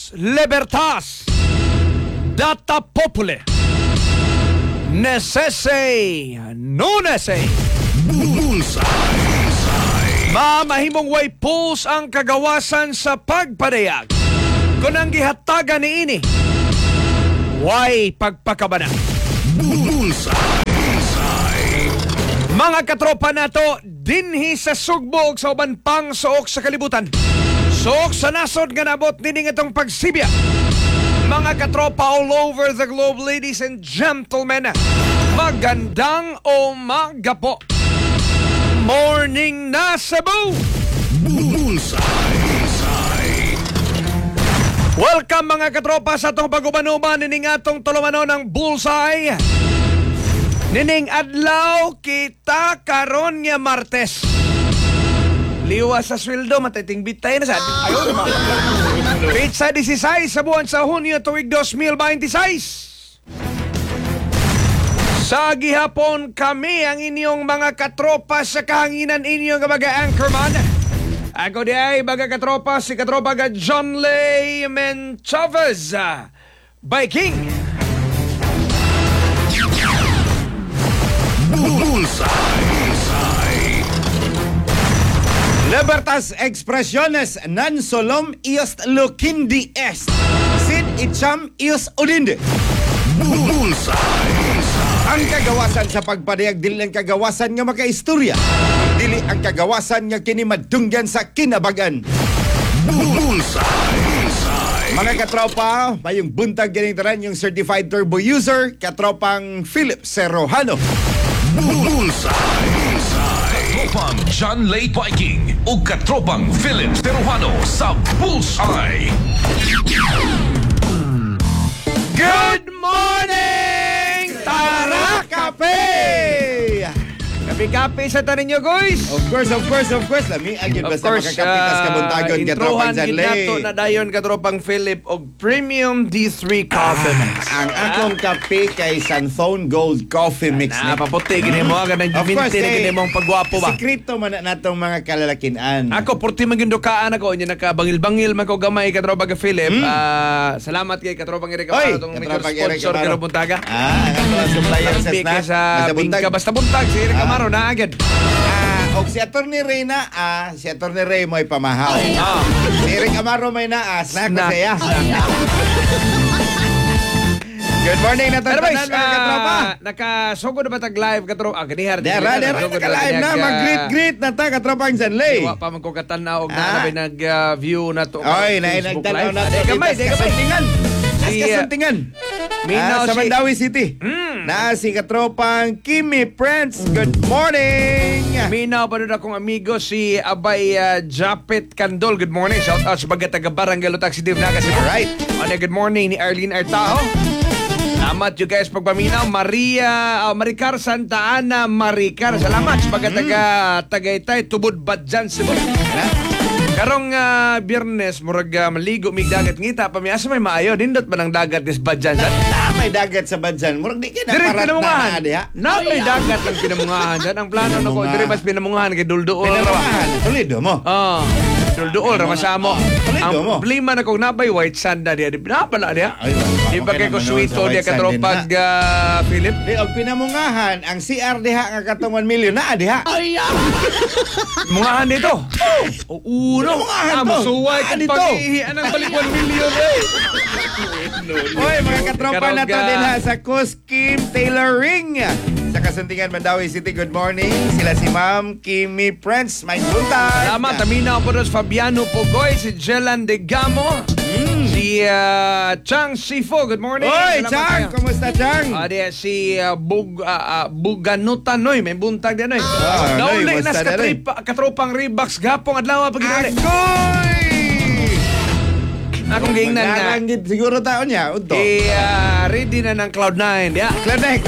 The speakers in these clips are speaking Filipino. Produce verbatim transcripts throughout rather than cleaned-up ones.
libertas, data populi, necesse, non esse. Bullseye. Mamahimong way pulse ang kagawasan sa pagpadayag. Kung ang gihatagan ni ini, way pagpakabana. Bullseye. Mga katropa nato, dinhi sa sugbog sa uban pang suok sa kalibutan. Suok sa nasod nga nabot nining itong pagsibya. Mga katropa all over the globe, ladies and gentlemen, magandang umaga po. Morning na Cebu! Bullseye. Welcome mga katropa sa itong pag-umanuman nining atong tulumanon ng Bullseye. Nining adlaw kita karon nga Martes. Liwa sa sweldo matiting bitay na sa ayon ma. Pizza disisays sa buwan sa Hunyo tuig two thousand twenty-six. Sa gihapon kami ang inyong mga katropa sa kahanginan inyong mga anchorman. Ako di ay mga katropa si katropa ga John Lay Menchavez, Viking. Bullseye. Libertas expresiones nan solom ios lukindi est. Sid icham ios udinde. Bullseye. Ang kagawasan sa pagpadayag dili ang kagawasan nga makaistorya. Dili ang kagawasan nga kini madunggan sa kinabagan. Bullseye. Mga katropa, mayong buntag ganing tanan yung certified turbo user, katropang Philip Serrojano. Bullseye. Katropang John Lay Viking o katropang Philip Serrojano sa Bullseye. Good morning! Tara kape! Kape-kape sa tanin nyo, guys! Of course, of course, of course. Lami, agad Of basta course, makakapitas uh, kabuntagon, katropang John Lay. introhan na dayon katropang Philip og Premium D three Coffee Mix. Ang akong kape kay Santhone Gold Coffee Mix. Na, paputi, gini mo, agad ng Of course, minti na eh, gini mong pagwapo ba? Sikrito man na natong mga kalalakinan. Ako, purti magindukaan ako, niya nakabangil-bangil man ko gamay katropang Philip. Ah, salamat kay katropang Eric Oy, Amaro, itong major katropang Eric sponsor Amaro. katropang buntaga. Ah, ang mga supplier sa Bigay snack. sa Basta buntag. Bingka, basta buntag, si Eric Ah. Amaro na agad. Ah, og si Atty. Reyna, ah, si Atty. Ray mo'y pamahaw. Ah. Si Eric Amaro may na, ah, snack Snack. masaya. Good morning na Pero tanan guys, mga katropa. ah, nakasugod na ba tag live katro? Ah, ganihar. Dera, dera, naka-live na, mag-greet-greet na ta, katropang John Lay. Wa pa man ko katanaw og Ah. na nag-view na to. Oy, na Facebook nagtanaw Live. na Di to. gamay, di gamay. Kasuntingan. As Si, kasuntingan. Minaw Ah, sa si- Mandawi City. Na si katropang Kimi Prince. Good morning. Minaw pa rin akong amigo si Abay uh, Japet Candol. Good morning. Shout out sa baga taga Barangay Lutag City of Naga. Alright. Ano, good morning ni Arlene Artaho. Salamat you guys pagpaminaw. Maria, uh, Maricar Santa Ana Maricar. Salamat sa baga taga Tagaytay. Tubod Badjan Cebu. Karong uh, Biyernes, murag uh, maligo mig dagat ngita pa mi asa may maayo nindot ba ng dagat is Badjan. Na may dagat sa Badjan. Murag di ka na Dire parat na pinamungahan. na diha. Na may dagat ang pinamungahan. Dyan ang plano na ko. Pinamungahan. Dire mas pinamungahan kay Dulduol. Pinamungahan. Tulido mo. Ah, Dulduol ramasamo. Tulido Ang mo. problema na kung nabay white sand na diya. Di pinapala diya. Ay, Di ba kay ko naman sweet sa o diya white sand katropag din, uh, Philip? Di, og pinamungahan, ang C R diha nga katong one million na diha. Ay, mungahan dito. Oh, uno. Mungahan Ah, to. masuway Ah, kang dito. pag-ihian ng balik one million eh. Oy, mga katropa na to Karongga. din ha sa Kuskim Tailoring. Sa Kasuntingan, Mandawi City, good morning. Sila si Ma'am Kimi Prince. May buntag. Salamat, Amina po doon Fabiano Pogoy, si Jelan De Gamo, si uh, Chang Sifo. Good morning. Oy, Salamat Chang! kayo. Kumusta, Chang? Ah, diya si uh, Bug, uh, uh, Buganutan, noy. May buntag din, noy. Ah, noy, Nauli na basta sa na, noy. katripa- katropang Reeboks gapong adlaw pag ginali. Agoy! Akong gingnan nga. Maglarangit siguro taon niya. Unto. Eh, uh, ready na ng Cloud nine. Diya. Klanek.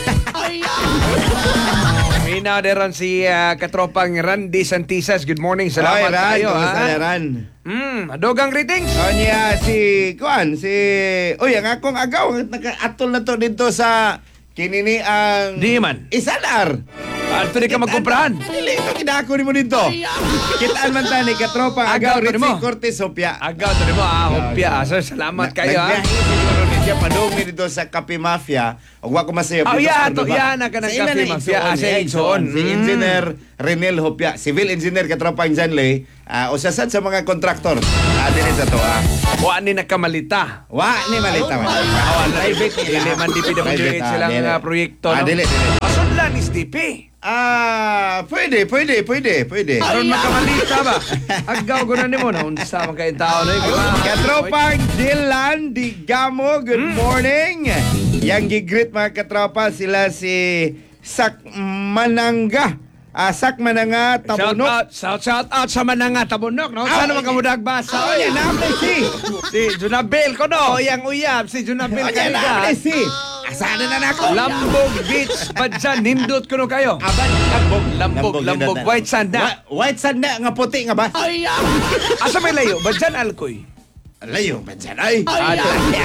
Minaw deron si uh, katropang Randy Santisas. Good morning. Salamat Oy, Ran. kayo. Kumusta ha? na, Ran? Mm, adogang greetings. O niya, si, kuan, si, uy, ang akong agaw, naka-atol na to dito sa, kinini ang, Di man. Isalar. Ato di ka magkumprahan. Dili ko kinako nimo dito. Kitaan man ta ni katropa Agaw, agaw to nimo. Ritzy Cortez Hopya. Agaw to mo, ah, hopya. Sir, salamat kayo, ha. Nagbiyahe siguro ni siya padung ni dito sa Kape Mafia. Ug wa ko masayo. Oh, yeah, to, yeah, na ka ng Kape Mafia. Ah, sa Igsoon. Si Mm. Engineer Renel Hopya, civil engineer katropa ang Janley. Uh, usasan sa mga kontraktor. Ah, dili sa to ah. Wa ni nakamalita. Wa ni malita man. Awan, Private nila. Dili man D P W H Private, ah, silang dili. ah, proyekto, Ah, no? dili, dili. Pasudlan is D P. Ah, pwede, pwede, pwede, pwede. Aron makamalita ba? Agaw ko na nimo na unsa man kay tao na ikaw. Katropang Dylan Digamo, good Hmm. morning. Yang gigreet mga katropa sila si Sak Mananga. Ah, Sak Mananga Shout Tabunok. out, shout, shout out sa Mananga Tabunok, no? Ah, Sana magkamudag basa. Oh, yan namin si. Si Junabel ko, no? Yang uyab, si Junabel Oh, yan Kaliga. namin si. Asana na nako. Lambog Beach, Badjan, nindot ko no kayo. Aban, lambog. Lambog, lambog, white sand na. Wa- White sand na, nga puti nga ba? Asa may layo? Badjan Alcoy. Layo, ba dyan? Ay! Ay,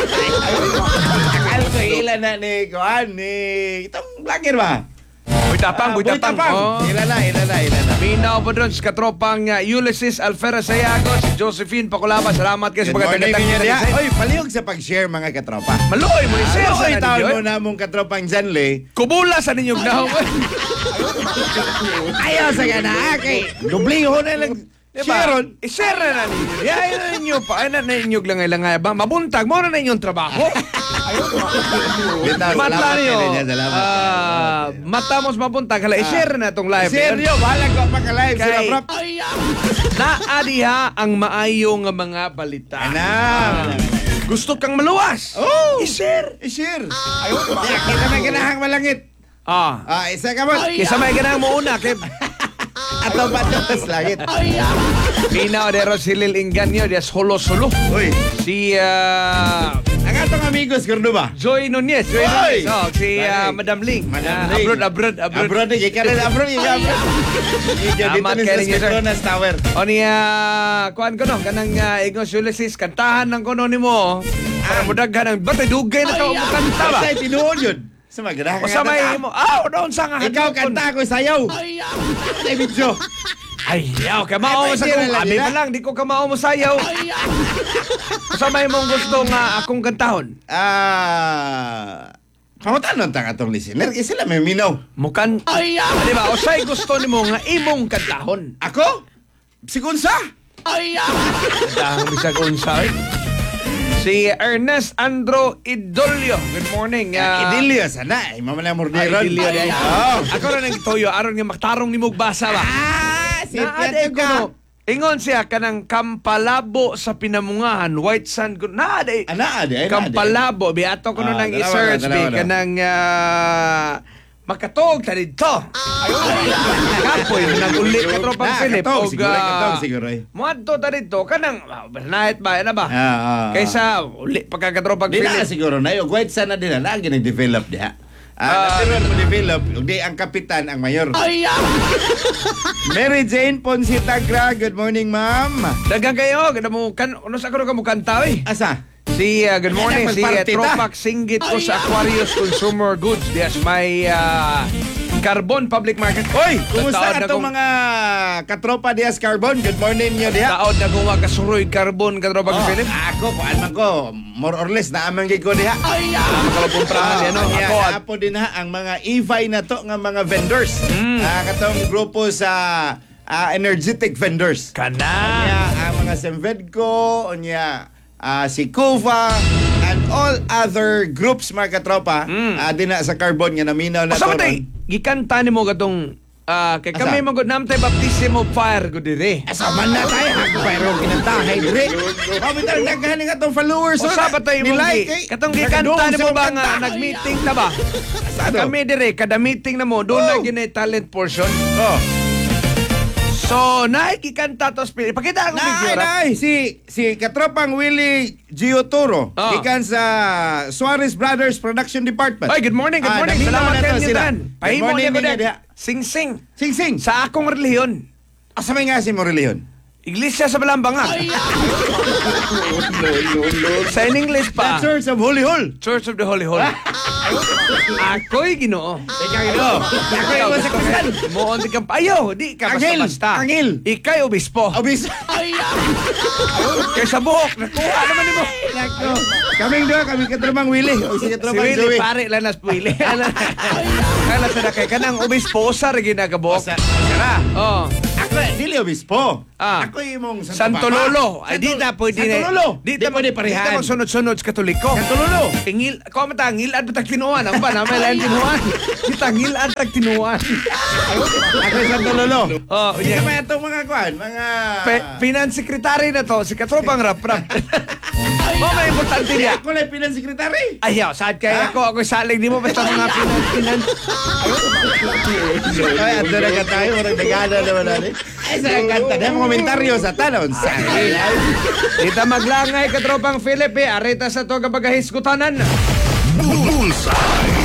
Akal ko ilan na ni Kuhan ni... Itong vlogger ba? Boy tapang, boy tapang. Oh. Ilan na, ilan na, ilan na. Minaw po doon sa katropang uh, Ulysses Alfera Sayago, si Josephine Pakulaba. Salamat kayo sa Good morning pagkatagdag ninyo niya. diya. Oy, palihog sa pag-share mga katropa. Maloy mo ni Sir. Ano Sa ay taon mo ninyo. na mong katropang Janley? Kubula sa ninyong nahong. Ayaw sa gana, kay dubliho na lang. Diba? Sharon. I-share na na ninyo. Ay na ninyo pa. Ay na ninyo lang ay lang nga ba? Mabuntag mo na ninyong trabaho. Bitaw, Matla salamat niyo. kayo niya, salamat. Ah, matamos mabuntag. Hala, i-share na itong live. Seryo, bahala ko pa ka-live sila, Kay- bro. Naadiha ang maayong mga balita. Ana. Gusto kang maluwas? Oh! I-share. I-share. Ayaw ko ba? Kita may ganahang malangit. Ah. Ah, isa ka ba? Kisa may ganang mo una. Kay Ato ba ito sa langit? Minaw de Rosilil Inganyo de Solo-Solo. Uy, Si ah, ang atong amigos, Gordo ba? Joy Nunez. Joy Oy! Nunez. Oh, si ah, Balik. Madam Ling. Madam Ah, Ling. Abroad, abroad, abroad. Abroad, eh. Ika rin, abroad, ika abroad. Ika dito Salamat ni kayo sa ninyo, sir. Petronas Tower. O niya, kuhan ko no, kanang uh, Ignos Ulysses, kantahan ng kuno ni mo. Para mo daghan ng, ba't ay dugay na ka mo kanta ba? Basta tinuod yun. Sa magandang O sa may mo, ah, doon sa nga. Ikaw kanta ako sayaw. Ay, video. Ay, yaw, kamao mo Ay, sa pwede kong, na lang abi nila. pa lang, di ko kamao mo sayaw. O sa may mong gusto nga akong kantahon. Ah... Pangutanon tang atong listener. Kasi sila may minaw. Mukan, di ba, o sa'y gusto ni mo nga imong kantahon. Ako? Sigunsa? Dahil bisag unsay. Si Ernest Andro Idolio. Good morning. ah, Idilio, sana. Ay, mamala Ay, mordiron. Idolio di ay. Oh. Ako rin ang toyo, aron nga maktarong ni Mugbasa ba? Ah, si Naade ko no. Ingon siya kanang kampalabo sa pinamungahan, white sand ko. Naade. Ana, adi, ay, Kampalabo, biato ko no Ah, nang dalawa i-search na, dalawa bi na. kanang ah, makatog ta dito. Kapoy nang uli ka tropang Na, Philip katog, og siguro, ah, katog, siguro, eh. Muadto ta dito kanang ah, night ba na ba? Ah, ah, Kaysa uli pagkakatropang Di na Philip. siguro na yung white sana din na lagi nag-develop diha. Ah, Ah, uh, mo develop, di ang kapitan ang mayor. Mary Jane Ponsitagra, good morning, ma'am. Dagang kayo, kada mo kan ano sa karon ka mo kanta eh. Asa? Si uh, good morning Ay, si uh, magparty ta. Tropak Singgit ko sa Aquarius Consumer Goods. Yes, may uh, Carbon Public Market. Oy, kumusta Taod na atong kung- mga katropa diha sa Carbon? Good morning niyo diha. Taod na kung kasuroy carbon ka Tropak Oh, Philip. ako, kuan man ko, more or less naamang gid ko diha. Ah, makalapumprahan yan, no? Ako, Ako at apo din ha ang mga e-fi na to nga mga vendors. Mm. Ah, katong grupo sa ah, energetic vendors. kana. Unya, ang mga Semvedco, unya, ah, si Kuva, and all other groups mga katropa, Mm. ah, din na sa Carbon nga naminaw na Asa to. tay gikanta nimo katong ah, kay kami Asa? magud namtay baptism of fire gud dire. Asa man na tayo, hag pero kinantahay dire. Mabitaw naghaning atong followers. O sa ba tayo mo Nilike, gi? eh. Katong Nakadungog gikanta nimo sa ba kanta. nga nag-meeting ta ba? Asa to? Kami dire kada meeting na mo doon Oh. na ginay talent portion. Oh. So, nakikanta to spirit. Pakita ako Nay, video. Rap. nay, si si katropang Willie Giotoro, Oh. gikan sa Suarez Brothers Production Department. Ay, good morning, good Ah, morning. naminaw Salamat na to kayo sila. niyan. Good Pahimo morning niya ko ninyo din. diha. Sing-sing. Sing sing. Sa akong reliyon. Asa may nga si mo reliyon? Iglesia sa Balambangag. Sa in English The pa, Church of Holy Hall. Church of the Holy Holy. Ako'y ginoo. Ikaw ito. Ako yung sa kusal. Moon di kang payo. Di ka Anghel, basta-basta. anghel. Ikay obispo. Obis. Kay sa buhok. Nakuha naman ni mo. Nako. Kaming doon, kami katrumang Willie. O si Si katrumang Willie, Joey. pare lang nas Willie. Kala sa na kay kanang obispo sa rin ginagabok. Sa, sara. Oh. Ako, dili obispo. Ah. Ako yung mong Santo Papa. Lolo. Ay, di na pwede Santo Lolo. Di Di na pwede Di parehan. na magsunod-sunod sa Katoliko. Santo Lolo. Tingil, ko mata ngilad ba tag tinuan? Ang ba na may lain tinuan? Kita ngilad tag tinuan. Ako yung Santo Lolo. Oh, Hindi yeah. ka ba itong mga kuan? Mga... Pe- finance secretary na to, si Katropang Rap-Rap. Mo may importante Hindi niya. ako lang pinang sekretary. Ayaw, saan kaya ako? Ako saling di mo basta mga finance-finance. Ay, ando na ka tayo. Marang nagana naman natin. Ay, sa kanta na mga komentaryo sa talon. Sa Kita maglangay Katropang Philip eh. Arita sa to kapag hiskutanan. Bullseye.